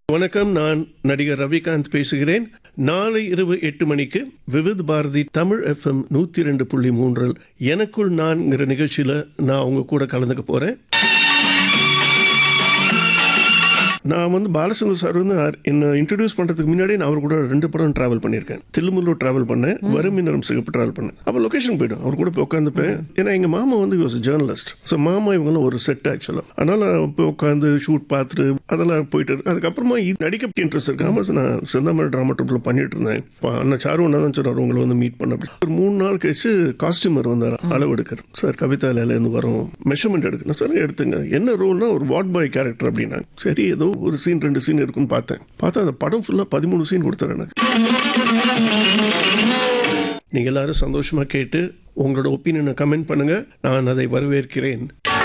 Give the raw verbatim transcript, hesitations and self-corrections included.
வணக்கம், நான் நடிகர் ரவிகாந்த் பேசுகிறேன். நாளை இரவு எட்டு மணிக்கு விவித் பாரதி தமிழ் எஃப்எம் நூற்றி ரெண்டு புள்ளி மூன்றில் எனக்குள் நான்ங்கிற நிகழ்ச்சியில் நான் உங்க கூட கலந்துக்க போகிறேன். நான் வந்து பாலச்சந்தர் சார் வந்து என்னை இன்ட்ரடியூஸ் பண்ணுறதுக்கு முன்னாடி நான் அவர் கூட ரெண்டு படம் ட்ராவல் பண்ணியிருக்கேன். தில்லுமுல்லூர் ட்ராவல் பண்ணேன், வறுமை நிறம் சிகப்பு ட்ராவல் பண்ணேன். அப்போ லொக்கேஷன் போய்டும், அவர் கூட போய் உட்காந்துப்பேன். ஏன்னா எங்கள் மாமா வந்து வாஸ் ஜேர்னலிஸ்ட். ஸோ மாமா இவங்கெல்லாம் ஒரு செட் ஆக்சுவலாக. அதனால் போய் உட்காந்து ஷூட் பார்த்துட்டு அதெல்லாம் போயிட்டு இருக்கு. அதுக்கப்புறமா இது நடிக்க இன்ட்ரெஸ்ட் இருக்கு. ஆமாம் சார், நான் செந்தாமரை ட்ராமா ட்ரூப்பில் பண்ணிட்டு இருந்தேன். இப்போ அண்ணன் சாரு ஒன்றா தான் சொன்னார் உங்களை வந்து மீட் பண்ண. அப்படி ஒரு மூணு நாள் கழிச்சு காஸ்டியூமர் வந்தார் அளவு எடுக்கிறது. சார் கவிதா இலேருந்து வரும் மெஷர்மெண்ட் எடுக்கணும் சார். எடுத்துங்க. என்ன ரோல்னா ஒரு வார்ட் பாய் கேரக்டர் அப்படின்னா. சரி, ஏதோ ஒரு சீன் ரெண்டு சீன் இருக்குன்னு பார்த்தேன். பார்த்தா அந்த படம் ஃபுல்லாக பதிமூணு சீன் கொடுத்தாரு எனக்கு. நீங்கள் எல்லாரும் சந்தோஷமாக கேட்டு உங்களோட ஒப்பீனியனை கமெண்ட் பண்ணுங்க. நான் அதை வரவேற்கிறேன்.